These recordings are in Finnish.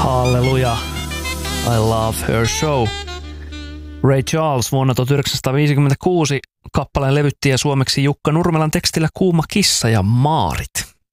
Halleluja. I love her show. Ray Charles vuonna 1956 kappaleen levytti ja suomeksi Jukka Nurmelan tekstillä Kuuma kissa ja maarit.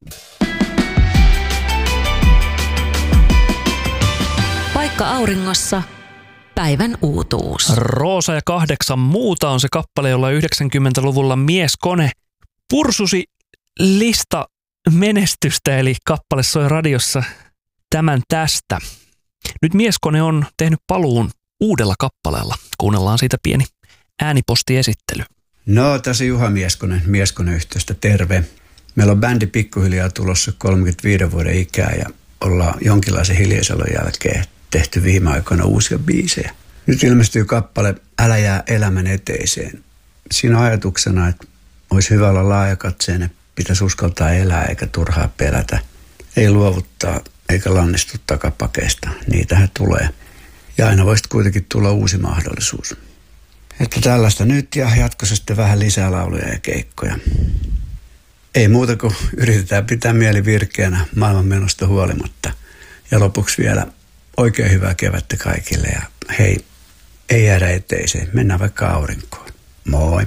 Paikka auringossa. Päivän uutuus. Roosa ja 8 muuta on se kappale, jolla 90-luvulla mieskone pursusi lista menestystä, eli kappale soi radiossa Tämän tästä. Nyt mieskone on tehnyt paluun uudella kappaleella. Kuunnellaan siitä pieni äänipostiesittely. No, tässä Juha Mieskonen-yhteystä terve. Meillä on bändi pikkuhiljaa tulossa 35 vuoden ikää ja ollaan jonkinlaisen hiljaiselon jälkeen tehty viime aikoina uusia biisejä. Nyt ilmestyy kappale Älä jää elämän eteiseen. Siinä on ajatuksena, että olisi hyvä olla laajakatseinen, pitäisi uskaltaa elää eikä turhaa pelätä. Ei luovuttaa eikä lannistu takapakeista. Niitähän tulee. Ja aina voisi kuitenkin tulla uusi mahdollisuus. Että tällaista nyt ja jatkossa sitten vähän lisää lauluja ja keikkoja. Ei muuta kuin yritetään pitää mieli virkeänä maailmanmenosta huolimatta. Ja lopuksi vielä oikein hyvää kevättä kaikille ja hei, ei jäädä eteiseen. Mennään vaikka aurinkoon. Moi!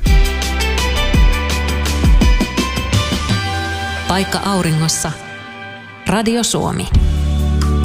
Paikka auringossa. Radio Suomi.